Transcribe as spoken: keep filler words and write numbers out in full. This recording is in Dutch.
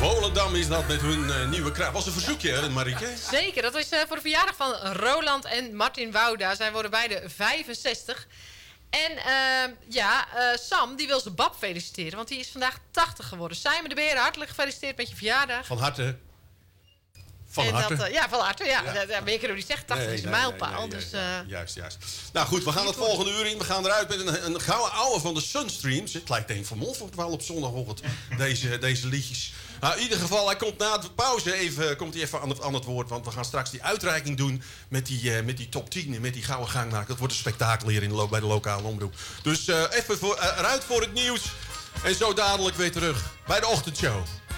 Volendam is dat met hun uh, nieuwe kraam. Was een verzoekje, hè, Marieke? Zeker, dat is uh, voor de verjaardag van Roland en Martin Wouda. Zij worden beide vijfenzestig. En uh, ja, uh, Sam die wil zijn Bab feliciteren, want die is vandaag tachtig geworden. Simon de Beer, hartelijk gefeliciteerd met je verjaardag. Van harte. Van en harte. Dat, uh, ja, van harte, ja. ja. ja. ja meer kunnen we niet zeggen, tachtig nee, is een nee, mijlpaal. Nee, nee, nee, dus, nee, uh, juist, juist. Nou goed, we gaan het volgende uur in. We gaan eruit met een, een gouden ouwe van de Sunstreams. Het lijkt een van Montfort wel op zondagochtend, deze, deze liedjes. Nou, in ieder geval, hij komt na de pauze even, komt hij even aan het, aan het woord. Want we gaan straks die uitreiking doen met die, uh, met die top tien en met die gouden gangmaker. Dat wordt een spektakel hier in de, bij de lokale omroep. Dus uh, even voor, uh, eruit voor het nieuws. En zo dadelijk weer terug bij de ochtendshow.